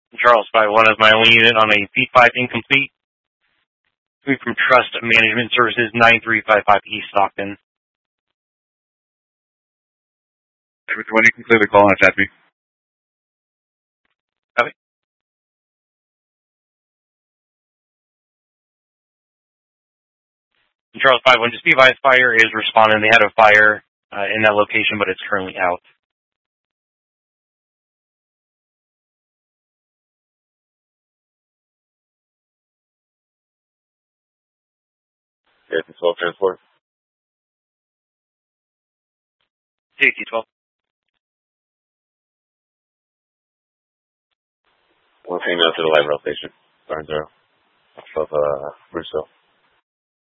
Charles 5-1 is my only unit on a P5 incomplete. Coming from Trust Management Services 9355 East Stockton. When you can clear the call and attach me. Copy. Charles 5-1, just be advised, fire is responding. They had a fire in that location, but it's currently out. Yeah, it's 12 transport. CT-12. One came out to the light rail station. Barn Zero. Off of Bruceville.